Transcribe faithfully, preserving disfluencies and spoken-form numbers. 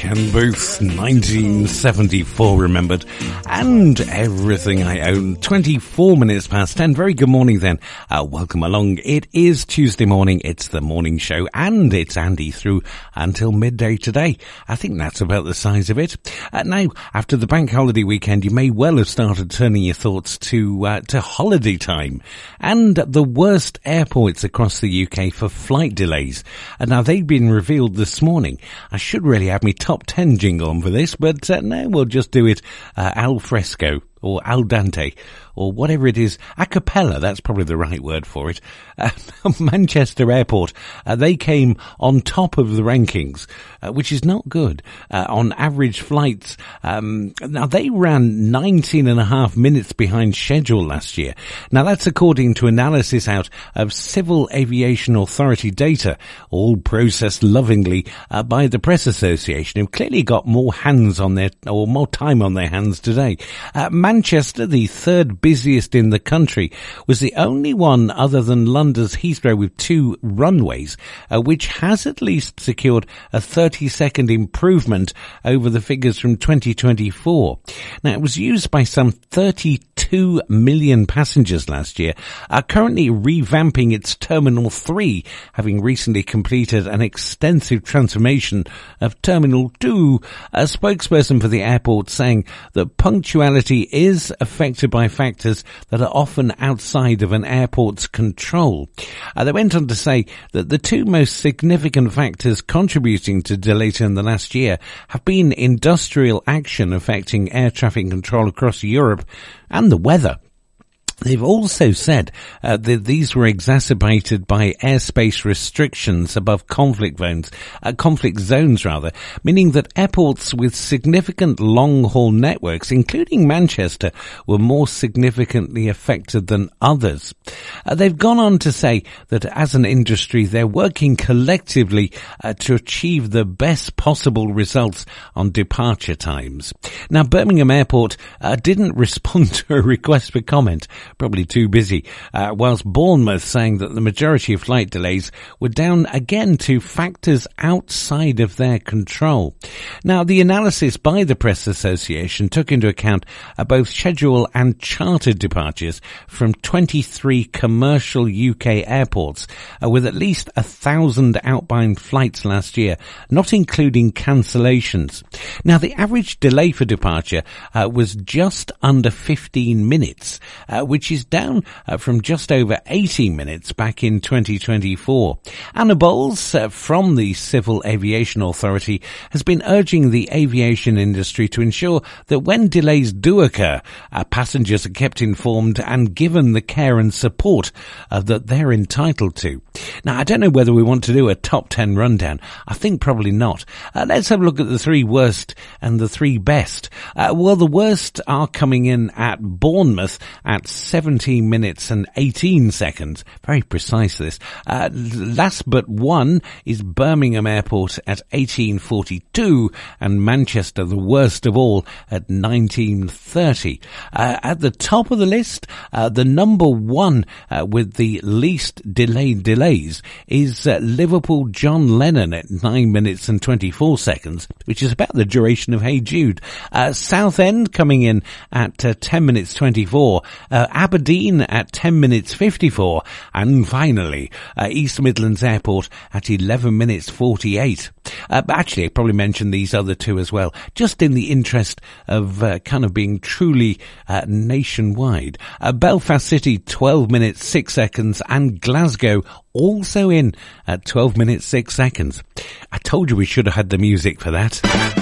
Ken Booth, nineteen seventy-four remembered, and Everything I Own, twenty-four minutes past ten. Very good morning then. Uh, welcome along. It is Tuesday morning, it's the morning show, and it's Andy through until midday today. I think that's about the size of it. Uh, now, after the bank holiday weekend, you may well have started turning your thoughts to, uh, to holiday time, and the worst airports across the U K for flight delays. And now they've been revealed this morning. I should really have me top ten jingle on for this, but uh, no, we'll just do it uh, al fresco or al dente or whatever it is, a cappella, that's probably the right word for it. Uh, Manchester Airport, uh, they came on top of the rankings, uh, which is not good. Uh, on average flights, um, now they ran nineteen and a half minutes behind schedule last year. Now that's according to analysis out of Civil Aviation Authority data, all processed lovingly uh, by the Press Association, who've clearly got more hands on their, or more time on their hands today. Uh, Manchester, the third busiest in the country, was the only one other than London's Heathrow with two runways, uh, which has at least secured a thirty second improvement over the figures from twenty twenty-four. Now, it was used by some thirty-two million passengers last year, are currently revamping its Terminal three, having recently completed an extensive transformation of Terminal two. A spokesperson for the airport saying that punctuality is affected by factors that are often outside of an airport's control. Uh, they went on to say that the two most significant factors contributing to delays in the last year have been industrial action affecting air traffic control across Europe and the weather. They've also said uh, that these were exacerbated by airspace restrictions above conflict zones, uh, conflict zones rather, meaning that airports with significant long-haul networks, including Manchester, were more significantly affected than others. Uh, they've gone on to say that as an industry, they're working collectively uh, to achieve the best possible results on departure times. Now, Birmingham Airport uh, didn't respond to a request for comment. Probably too busy, uh, whilst Bournemouth saying that the majority of flight delays were down again to factors outside of their control. Now, the analysis by the Press Association took into account uh, both schedule and chartered departures from twenty-three commercial U K airports, uh, with at least a thousand outbound flights last year, not including cancellations. Now, the average delay for departure uh, was just under fifteen minutes, uh, which which is down uh, from just over eighty minutes back in twenty twenty-four. Anna Bowles uh, from the Civil Aviation Authority has been urging the aviation industry to ensure that when delays do occur, uh, passengers are kept informed and given the care and support uh, that they're entitled to. Now, I don't know whether we want to do a top ten rundown. I think probably not. Uh, let's have a look at the three worst and the three best. Uh, well, the worst are coming in at Bournemouth at seventeen minutes and eighteen seconds. Very precise, this. Uh, last but one is Birmingham Airport at eighteen forty-two, and Manchester, the worst of all, at nineteen thirty. Uh, at the top of the list, uh, the number one uh, with the least delayed delays is uh, Liverpool John Lennon at nine minutes and twenty-four seconds, which is about the duration of Hey Jude. Uh, Southend coming in at uh, ten minutes twenty-four. Uh, Aberdeen at ten minutes fifty-four, and finally uh, East Midlands Airport at eleven minutes forty-eight. Uh, actually, I probably mentioned these other two as well, just in the interest of uh, kind of being truly uh, nationwide. Uh, Belfast City twelve minutes six seconds, and Glasgow also in at twelve minutes six seconds. I told you we should have had the music for that.